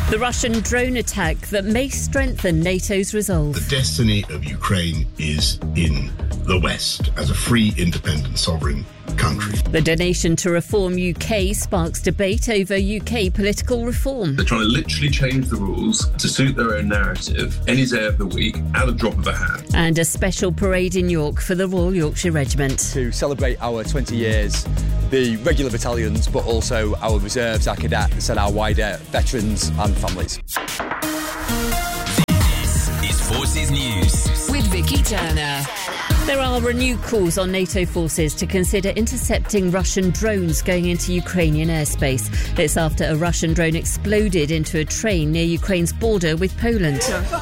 The Russian drone attack that may strengthen NATO's resolve. The destiny of Ukraine is in the West as a free, independent, sovereign country. The donation to Reform UK sparks debate over UK political reform. They're trying to literally change the rules to suit their own narrative any day of the week at a drop of a hat. And a special parade in York for the Royal Yorkshire Regiment. To celebrate our 20 years, the regular battalions, but also our reserves, our cadets and our wider veterans and families. This is Forces News with Vicky Turner. There are renewed calls on NATO forces to consider intercepting Russian drones going into Ukrainian airspace. It's after a Russian drone exploded into a train near Ukraine's border with Poland.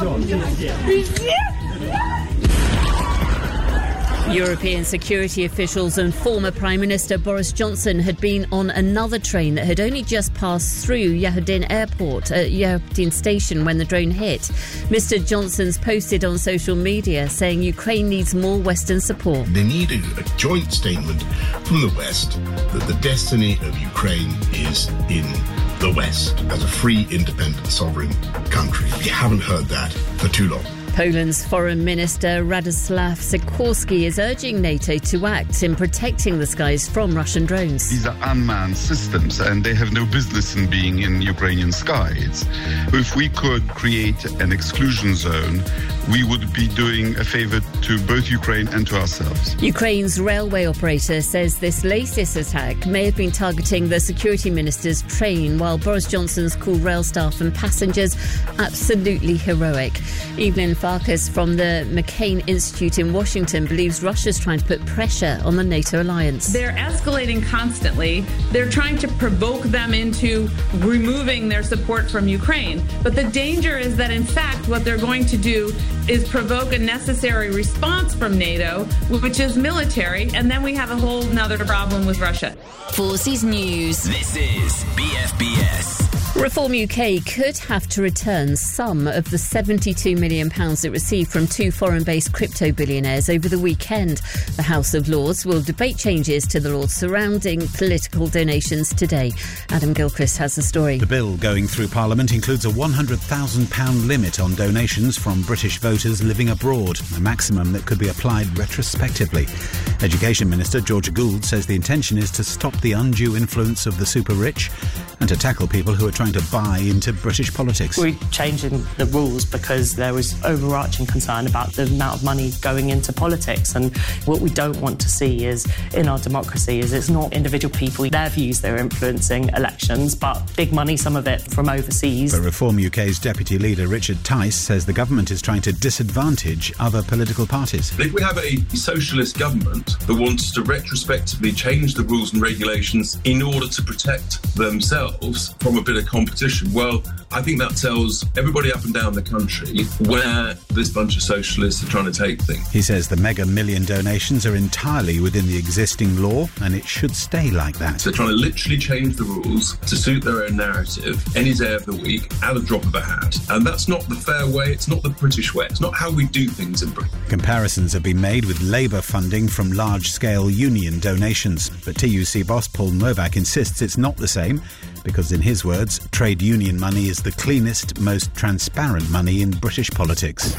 European security officials and former Prime Minister Boris Johnson had been on another train that had only just passed through Yehudin Airport at Yehudin Station when the drone hit. Mr. Johnson's posted on social media saying Ukraine needs more Western support. They need a joint statement from the West that the destiny of Ukraine is in the West as a free, independent, sovereign country. We haven't heard that for too long. Poland's Foreign Minister Radoslaw Sikorski is urging NATO to act in protecting the skies from Russian drones. These are unmanned systems and they have no business in being in Ukrainian skies. If we could create an exclusion zone, we would be doing a favour to both Ukraine and to ourselves. Ukraine's railway operator says this latest attack may have been targeting the security minister's train, while Boris Johnson's called rail staff and passengers absolutely heroic. Evelyn Farkas from the McCain Institute in Washington believes Russia's trying to put pressure on the NATO alliance. They're escalating constantly. They're trying to provoke them into removing their support from Ukraine. But the danger is that, in fact, what they're going to do is provoke a necessary response from NATO, which is military, and then we have a whole nother problem with Russia. Forces News. This is BFBS. Reform UK could have to return some of the £72 million it received from two foreign-based crypto billionaires over the weekend. The House of Lords will debate changes to the laws surrounding political donations today. Adam Gilchrist has the story. The bill going through Parliament includes a £100,000 limit on donations from British voters living abroad, a maximum that could be applied retrospectively. Education Minister Georgia Gould says the intention is to stop the undue influence of the super rich and to tackle people who are trying to buy into British politics. We're changing the rules because there was overarching concern about the amount of money going into politics, and what we don't want to see is in our democracy is it's not individual people, their views they're influencing elections, but big money, some of it from overseas. But Reform UK's Deputy Leader Richard Tice says the government is trying to disadvantage other political parties. If we have a socialist government that wants to retrospectively change the rules and regulations in order to protect themselves from a bit of competition, well, I think that tells everybody up and down the country where this bunch of socialists are trying to take things. He says the mega million donations are entirely within the existing law and it should stay like that. They're trying to literally change the rules to suit their own narrative any day of the week at a drop of a hat. And that's not the fair way, it's not the British way, it's not how we do things in Britain. Comparisons have been made with Labour funding from large-scale union donations. But TUC boss Paul Novak insists it's not the same because, in his words, trade union money is the cleanest, most transparent money in British politics.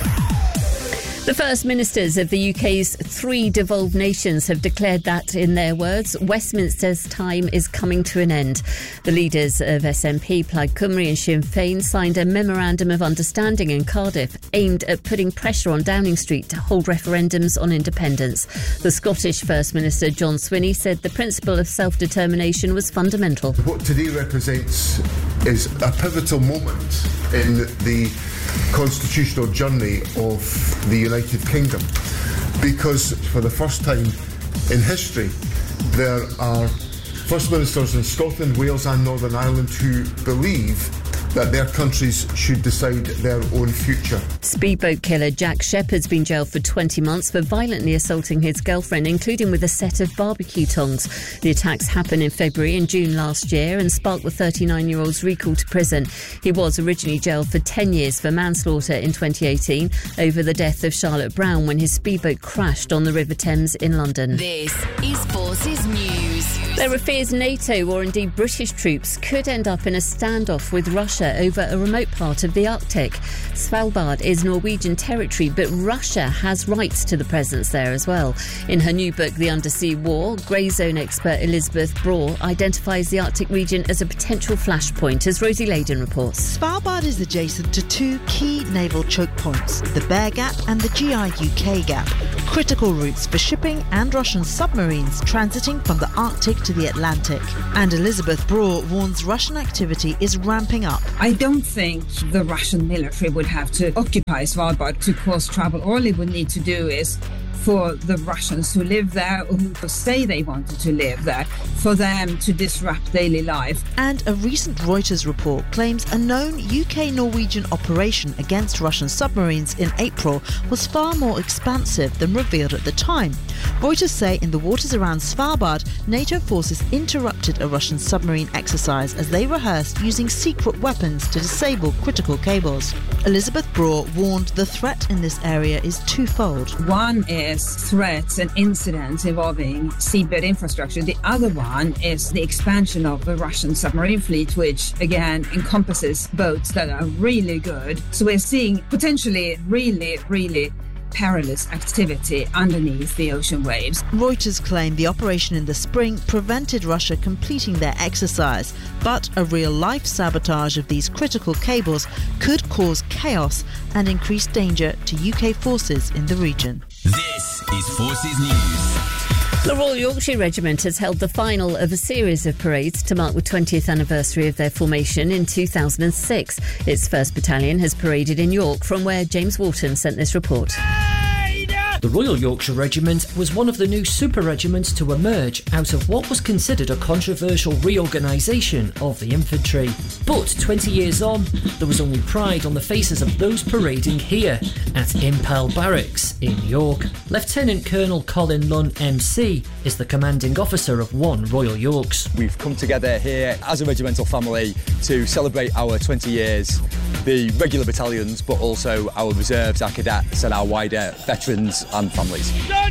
The First Ministers of the UK's three devolved nations have declared that, in their words, Westminster's time is coming to an end. The leaders of SNP, Plaid Cymru and Sinn Féin signed a memorandum of understanding in Cardiff aimed at putting pressure on Downing Street to hold referendums on independence. The Scottish First Minister John Swinney said the principle of self-determination was fundamental. What today represents is a pivotal moment in the constitutional journey of the United Kingdom, because for the first time in history there are First Ministers in Scotland, Wales and Northern Ireland who believe that their countries should decide their own future. Speedboat killer Jack Shepherd's been jailed for 20 months for violently assaulting his girlfriend, including with a set of barbecue tongs. The attacks happened in February and June last year and sparked the 39-year-old's recall to prison. He was originally jailed for 10 years for manslaughter in 2018 over the death of Charlotte Brown when his speedboat crashed on the River Thames in London. This is Forces News. There are fears NATO or indeed British troops could end up in a standoff with Russia over a remote part of the Arctic. Svalbard is Norwegian territory, but Russia has rights to the presence there as well. In her new book, The Undersea War, Grey Zone expert Elizabeth Braw identifies the Arctic region as a potential flashpoint, as Rosie Layden reports. Svalbard is adjacent to two key naval choke points, the Bear Gap and the GI-UK Gap, critical routes for shipping and Russian submarines transiting from the Arctic to the Atlantic. And Elizabeth Braw warns Russian activity is ramping up. I don't think the Russian military would have to occupy Svalbard to cause trouble. All they would need to do is for the Russians who live there or who say they wanted to live there, for them to disrupt daily life. And a recent Reuters report claims a known UK-Norwegian operation against Russian submarines in April was far more expansive than revealed at the time. Reuters say in the waters around Svalbard, NATO forces interrupted a Russian submarine exercise as they rehearsed using secret weapons to disable critical cables. Elizabeth Braw warned the threat in this area is twofold. One is threats and incidents involving seabed infrastructure. The other one is the expansion of the Russian submarine fleet, which again encompasses boats that are really good. So we're seeing potentially really perilous activity underneath the ocean waves. Reuters claim the operation in the spring prevented Russia completing their exercise, but a real-life sabotage of these critical cables could cause chaos and increase danger to UK forces in the region. This is Forces News. The Royal Yorkshire Regiment has held the final of a series of parades to mark the 20th anniversary of their formation in 2006. Its 1st Battalion has paraded in York, from where James Walton sent this report. The Royal Yorkshire Regiment was one of the new super regiments to emerge out of what was considered a controversial reorganisation of the infantry. But 20 years on, there was only pride on the faces of those parading here at Impel Barracks in York. Lieutenant Colonel Colin Lunn MC is the commanding officer of 1 Royal Yorks. We've come together here as a regimental family to celebrate our 20 years, the regular battalions, but also our reserves, our cadets and our wider veterans and families.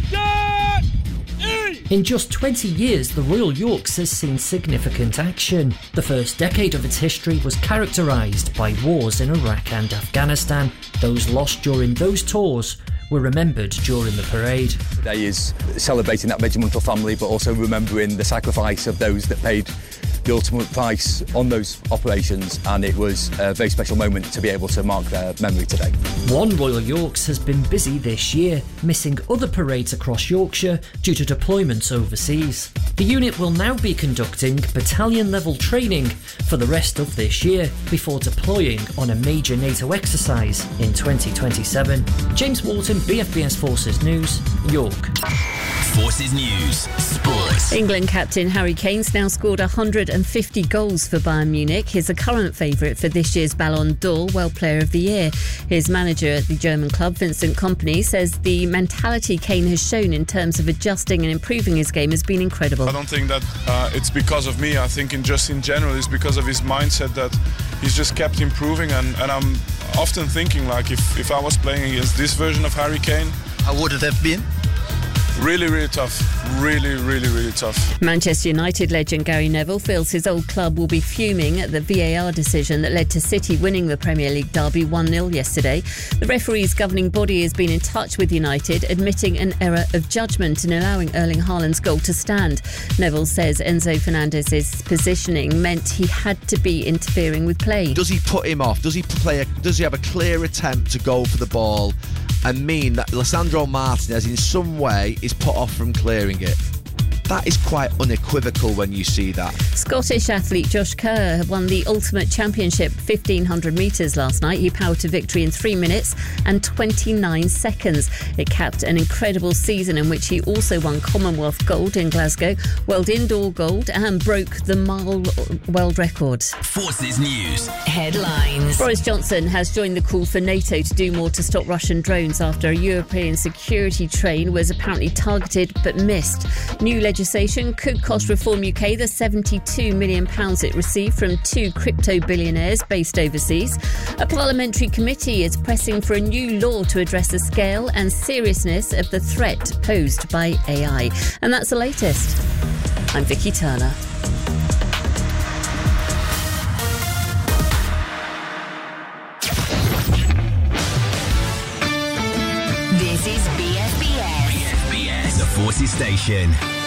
In just 20 years, the Royal Yorks has seen significant action. The first decade of its history was characterised by wars in Iraq and Afghanistan. Those lost during those tours were remembered during the parade. Today is celebrating that regimental family, but also remembering the sacrifice of those that paid the ultimate price on those operations, and it was a very special moment to be able to mark their memory today. 1 Royal Yorks has been busy this year, missing other parades across Yorkshire due to deployments overseas. The unit will now be conducting battalion-level training for the rest of this year before deploying on a major NATO exercise in 2027. James Walton, BFBS Forces News, York. Forces News, Sports. England captain Harry Kane's now scored 150 goals for Bayern Munich. He's a current favourite for this year's Ballon d'Or World Player of the Year. His manager at the German club, Vincent Kompany, says the mentality Kane has shown in terms of adjusting and improving his game has been incredible. I don't think that it's because of me. I think in general it's because of his mindset that he's just kept improving, and I'm often thinking, like, if I was playing against this version of Harry Kane, how would it have been? Really tough. Really tough. Manchester United legend Gary Neville feels his old club will be fuming at the VAR decision that led to City winning the Premier League derby 1-0 yesterday. The referee's governing body has been in touch with United, admitting an error of judgment in allowing Erling Haaland's goal to stand. Neville says Enzo Fernandez's positioning meant he had to be interfering with play. Does he put him off? Does he have a clear attempt to go for the ball and mean that Lisandro Martinez in some way is put off from clearing it? That is quite unequivocal when you see that. Scottish athlete Josh Kerr won the Ultimate Championship 1500 metres last night. He powered to victory in 3 minutes and 29 seconds. It capped an incredible season in which he also won Commonwealth Gold in Glasgow, World Indoor Gold, and broke the mile world record. Forces News headlines. Boris Johnson has joined the call for NATO to do more to stop Russian drones after a European security train was apparently targeted but missed. New legislation could cost Reform UK the £72 million it received from 2 crypto billionaires based overseas. A parliamentary committee is pressing for a new law to address the scale and seriousness of the threat posed by AI. And that's the latest. I'm Vicky Turner. This is BFBS. The Forces Station.